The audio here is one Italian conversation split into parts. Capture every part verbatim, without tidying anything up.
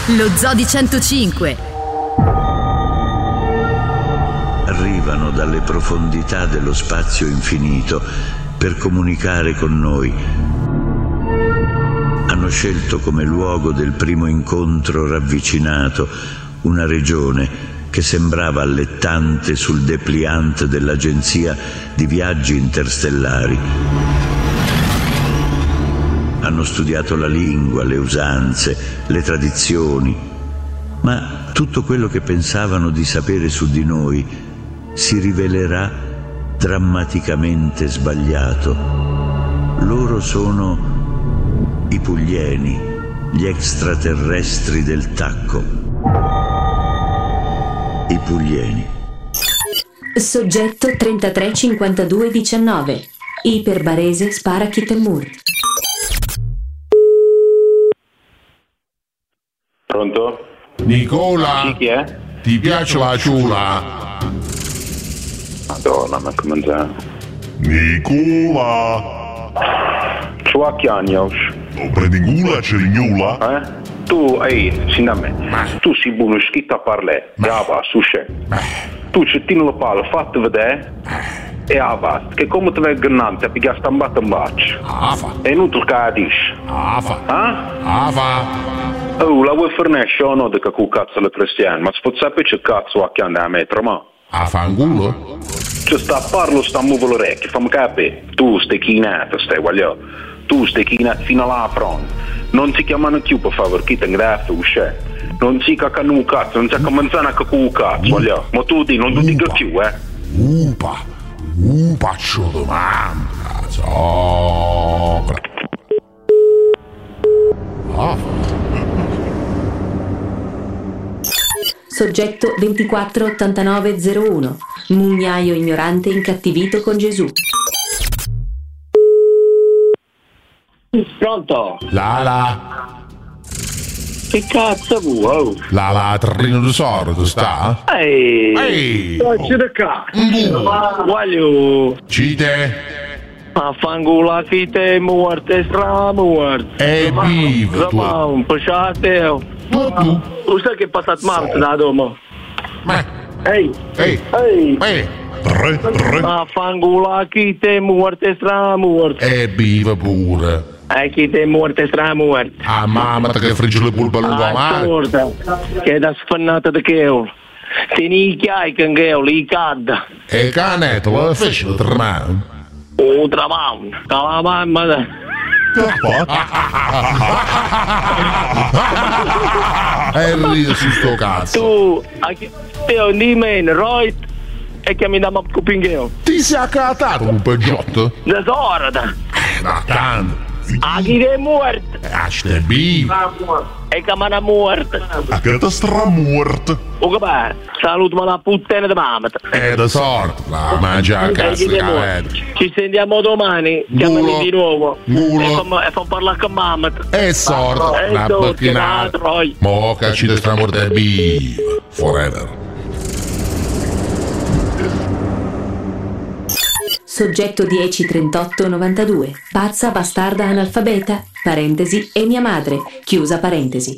Lo Zoo di centocinque. Arrivano dalle profondità dello spazio infinito per comunicare con noi. Hanno scelto come luogo del primo incontro ravvicinato una regione che sembrava allettante sul dépliant dell'agenzia di viaggi interstellari. Hanno studiato la lingua, le usanze, le tradizioni, ma tutto quello che pensavano di sapere su di noi si rivelerà drammaticamente sbagliato. Loro sono i Puglieni, gli extraterrestri del tacco. I Puglieni. Soggetto trentatré cinquantadue diciannove. Iperbarese spara Kittemur. Pronto? Nicola, Sì, chi è? ti piace la ciula? Madonna, ma come già? Nicola, Ciò chiagnos. lo prendi in culo c'è l'ignola? Eh? Tu, ehi, sin da me. Tu sei buono scritto a parlare. Brava, su c'è. Tu ci tieni la palla, fatti vedere. E avanti, che come ti venga grande, perché sta stambato un bacio. Afa, E non tu cadisci. afa, Eh? afa. Oh, la vuoi fornisce o no di che cazzo le cristiane? Ma si può sapere che cazzo ha che andare a mettere, ma? Afa in culo? Ci sta a parlo, sta a muovere l'orecchio, fammi capire. Tu stai chinato, stai, voglio. Tu stai chinato fino alla fronte. Non ti chiamano più per favore, chi te ne deve uscire. Non si cacca un cazzo, non si cominciare a cacca un cazzo, voglio. Ma tu di, non ti dico più, eh. Upa, upa c'ho domanda, sopra. Afa. Soggetto ventiquattro ottantanove zero uno. Mugnaio ignorante incattivito con Gesù. Pronto? Lala, Che cazzo vuoi? la latrina di sordo sta? Ehi! Ehi, Faccio da cazzo! Voglio! cite, Affanculo chi te è morto e stramuerto! è vivo tu. Ma un po' c'è. Tu, Tu sai che è passato Marte da domo? ma, Ehi! ehi, Ehi! ehi, tre, tre, Affanculo chi te è morto e stramuerto! è vivo pure. E chi te è morto e stramuerto! Ah, mamma, che frigge le pulpe lungo mare. Ascolta! Che è da sfannata di cheolo! Tieni i chiai che cheolo, i cadda! E canetto, lo fece da tre mani. Oh, travaun! La mamma da... E ride su sto cazzo. Tu, io di me, right? E che mi dà ma cupingheo. Ti sei accatato un peggiotto? Da sorda. Da tanto. A chi è morto? Ah, stai vivo. E che mi ha morto. A che ti stramorto. O che va? Salutami la puttana di mamma. È da sorte. La mangia a cazzo di cavetto. Ci sentiamo domani. Chiamami di nuovo. Gulo. E fammi fa parlare con mamma. È sorte. E Una tu, becchinata. che vai. Mo che ci stramorto è vivo. Forever. Soggetto dieci trentotto novantadue. Pazza bastarda analfabeta. Parentesi e mia madre. Chiusa parentesi.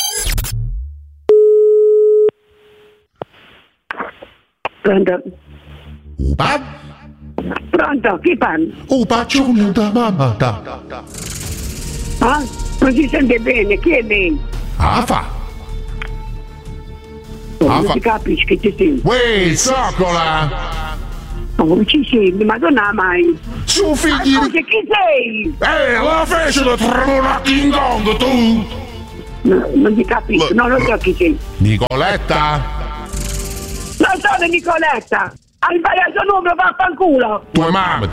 Pronto? Upa? Pronto? Chi parla? Upa, c'è da mamma da. Ah? Non si sente bene, chi è lei? Ah, fa. Non fa- si capisce che ci sei. Uè, zoccola! Oh, ci sei, madonna mai. Su figli Ma di... chi sei? Eh, la fece da tremolare King Kong, tu! No, non ti capisco, no, non so chi sei. Nicoletta? Non sono Nicoletta! Hai sbagliato il numero, vaffanculo! Tua mamma!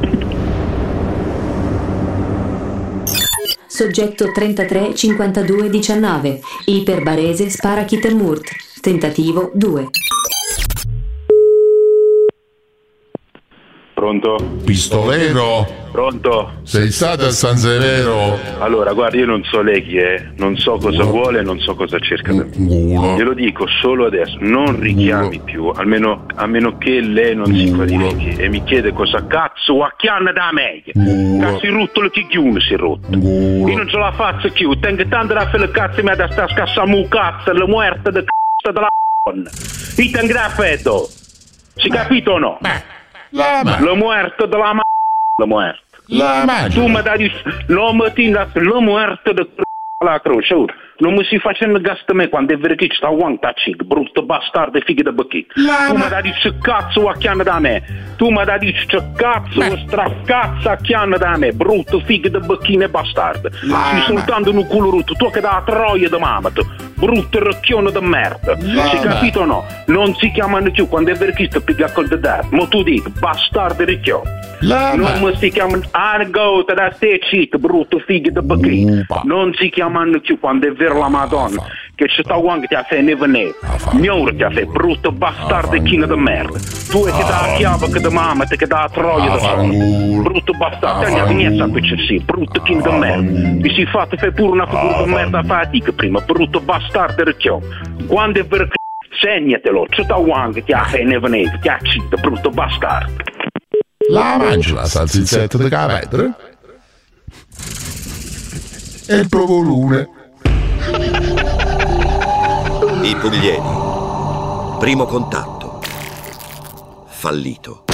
Soggetto trentatré cinquantadue diciannove. Iperbarese spara Kittemurt. Tentativo due. Pronto? Pistolero? Pronto? Sei stato a San Severo? Allora, guarda, io non so lei chi è, non so cosa vuole, non so cosa cerca da me. Glielo dico solo adesso, non richiami più, almeno a meno che lei non si qualifichi e mi chiede cosa cazzo a chianna da me. Cazzo il rotto che chiude si è rotto. Io non ce la faccio più, tengo tanto da fare le cazzo me da sta scassamu cazzo, la muerta de cazzo della donna. Io tengo da freddo. Si capito o no? Beh. La, ma- la muerte della ma... la muerte la mangia. Tu mi dai non mi tinda la muerte de la croce ora. Non mi si facendo gas da me quando è vero che sta guanta cig brutto bastardo fighi da bacchino. Tu mi dai che cazzo a chiana da me. Tu mi dai che cazzo stracazza a chiana da me brutto fighi da bacchino e bastardo. Si soltanto un culo rotto tu che da troia da mamato brutto rocchione da merda. Si capito o no? Non si chiamano più quando è vero che sta pigliando col dedar. Ma tu dici bastardo ricchio. Non mi si chiamano argota da te cheat brutto fighi da bacchino. Non si chiamano più quando è vero la Madonna che ci sta guardando che ti ha fatto neve neve migliore ti ha fatto brutto bastardo chino da merda tu è che dà chiave che da mamma te che dà troia da fuori brutto bastardo te ne avviene a qui c'è sì brutto chino da merda mi si fa te fai pure una figura da merda a fatica prima brutto bastardo ricchio quando è vero che segnatelo ci sta guardando che ti ha fatto neve neve ti ha cita brutto bastardo la mangia la salsizzetta di cavedere e il provolone. I Pugliesi. Primo contatto. Fallito.